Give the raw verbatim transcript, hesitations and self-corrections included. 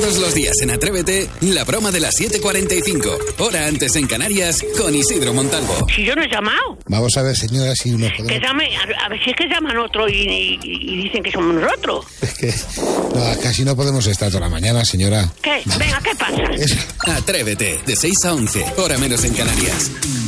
Todos los días en Atrévete, la broma de las siete cuarenta y cinco, hora antes en Canarias, con Isidro Montalvo. Si yo no he llamado. Vamos a ver, señora, si uno podemos... Que llame, a, a ver si es que llaman otro y, y, y dicen que somos nosotros. Es que no, casi no podemos estar toda la mañana, señora. ¿Qué? Venga, ¿qué pasa? Es... Atrévete, de seis a once, hora menos en Canarias.